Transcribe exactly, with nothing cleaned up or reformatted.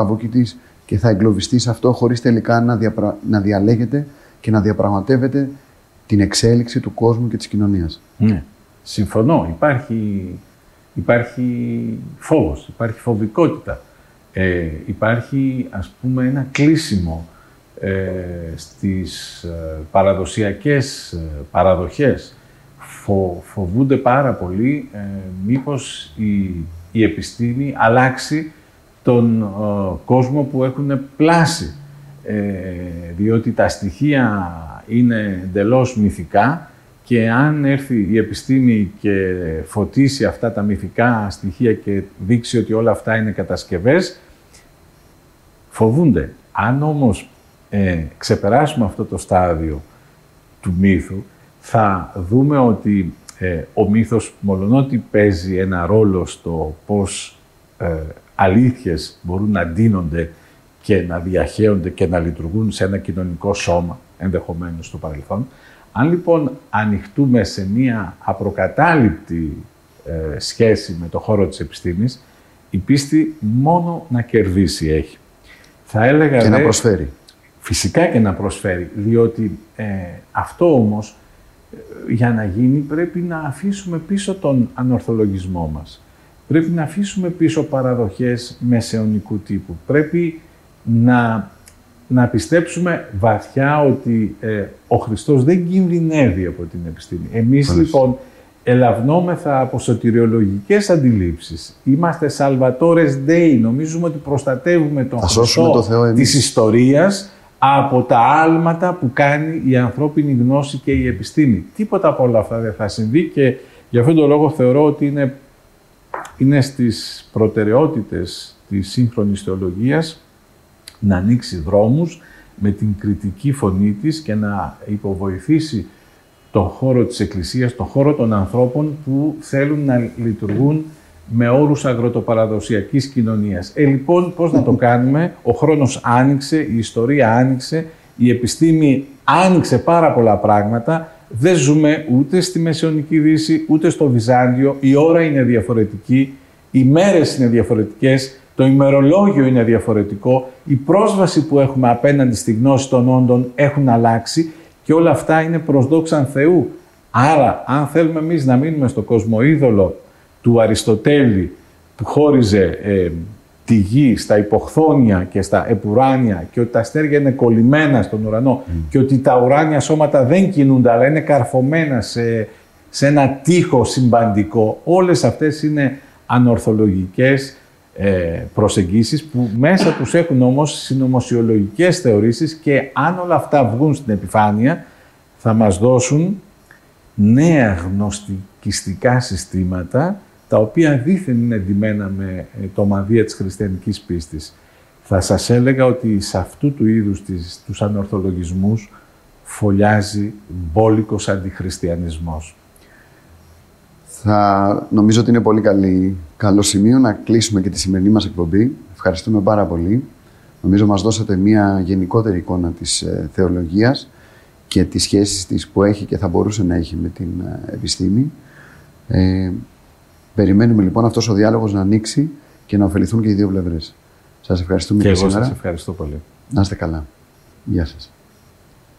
παπούκι της και θα εγκλωβιστεί σε αυτό χωρίς τελικά να, διαπρα... να διαλέγεται και να διαπραγματεύεται την εξέλιξη του κόσμου και της κοινωνίας. Ναι, συμφωνώ. Υπάρχει, υπάρχει φόβος, υπάρχει φοβικότητα. Ε, υπάρχει, ας πούμε, ένα κλείσιμο ε, στις ε, παραδοσιακές ε, παραδοχές. Φο, φοβούνται πάρα πολύ ε, μήπως η, η επιστήμη αλλάξει τον ε, κόσμο που έχουν πλάσει. Ε, διότι τα στοιχεία είναι εντελώς μυθικά και αν έρθει η επιστήμη και φωτίσει αυτά τα μυθικά στοιχεία και δείξει ότι όλα αυτά είναι κατασκευές, φοβούνται. Αν όμως ε, ξεπεράσουμε αυτό το στάδιο του μύθου, θα δούμε ότι ε, ο μύθος, μολονότι παίζει ένα ρόλο στο πώς ε, αλήθειες μπορούν να ντύνονται και να διαχέονται και να λειτουργούν σε ένα κοινωνικό σώμα, ενδεχομένως στο παρελθόν. Αν λοιπόν ανοιχτούμε σε μία απροκατάληπτη ε, σχέση με το χώρο της επιστήμης, η πίστη μόνο να κερδίσει έχει. Θα έλεγα, και δε, να προσφέρει. Φυσικά και να προσφέρει, διότι ε, αυτό όμως ε, για να γίνει πρέπει να αφήσουμε πίσω τον ανορθολογισμό μας. Πρέπει να αφήσουμε πίσω παραδοχές μεσαιωνικού τύπου. Πρέπει να, να πιστέψουμε βαθιά ότι ε, ο Χριστός δεν κινδυνεύει από την επιστήμη. Εμείς Φάλες. λοιπόν ελαυνόμεθα από σωτηριολογικές αντιλήψεις. Είμαστε Salvatores Dei. Νομίζουμε ότι προστατεύουμε τον Χριστό το Θεό της ιστορίας από τα άλματα που κάνει η ανθρώπινη γνώση και η επιστήμη. Τίποτα από όλα αυτά δεν θα συμβεί και γι' αυτόν τον λόγο θεωρώ ότι είναι, είναι στις προτεραιότητες της σύγχρονης θεολογίας να ανοίξει δρόμους με την κριτική φωνή της και να υποβοηθήσει τον χώρο της Εκκλησίας, τον χώρο των ανθρώπων που θέλουν να λειτουργούν με όρους αγροτοπαραδοσιακής κοινωνίας. Ε, λοιπόν, πώς να το κάνουμε? Ο χρόνος άνοιξε, η ιστορία άνοιξε, η επιστήμη άνοιξε πάρα πολλά πράγματα. Δεν ζούμε ούτε στη Μεσαιωνική Δύση, ούτε στο Βυζάντιο. Η ώρα είναι διαφορετική, οι μέρες είναι διαφορετικές, το ημερολόγιο είναι διαφορετικό, η πρόσβαση που έχουμε απέναντι στη γνώση των όντων έχουν αλλάξει και όλα αυτά είναι προς δόξαν Θεού. Άρα, αν θέλουμε εμείς να μείνουμε στο κοσμοείδωλο του Αριστοτέλη που χώριζε ε, τη γη στα υποχθόνια και στα επουράνια και ότι τα αστέρια είναι κολλημένα στον ουρανό mm. και ότι τα ουράνια σώματα δεν κινούνται αλλά είναι καρφωμένα σε, σε ένα τείχο συμπαντικό, όλες αυτές είναι ανορθολογικές ε, προσεγγίσεις που μέσα τους έχουν όμως συνωμοσιολογικές θεωρήσεις και αν όλα αυτά βγουν στην επιφάνεια θα μας δώσουν νέα γνωστικιστικά συστήματα τα οποία δήθεν είναι ντυμένα με το μανδύα της χριστιανικής πίστης. Θα σας έλεγα ότι σε αυτού του είδους τις, τους ανορθολογισμούς φωλιάζει μπόλικος αντιχριστιανισμός. Θα νομίζω ότι είναι πολύ καλή, καλό σημείο να κλείσουμε και τη σημερινή μας εκπομπή. Ευχαριστούμε πάρα πολύ. Νομίζω μας δώσατε μια γενικότερη εικόνα της ε, θεολογίας και τις σχέσεις της που έχει και θα μπορούσε να έχει με την ε, επιστήμη. Ε, περιμένουμε λοιπόν αυτός ο διάλογος να ανοίξει και να ωφεληθούν και οι δύο πλευρές. Σας ευχαριστούμε και, και εγώ σήμερα. Σας ευχαριστώ πολύ. Να είστε καλά. Γεια σας.